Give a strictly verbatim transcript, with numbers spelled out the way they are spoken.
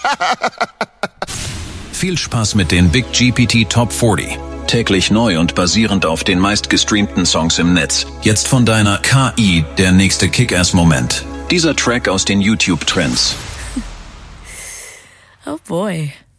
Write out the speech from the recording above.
Viel Spaß mit den Big G P T Top vierzig. Täglich neu und basierend auf den meistgestreamten Songs im Netz. Jetzt von deiner K I der nächste Kick-Ass-Moment. Dieser Track aus den YouTube-Trends. Oh boy.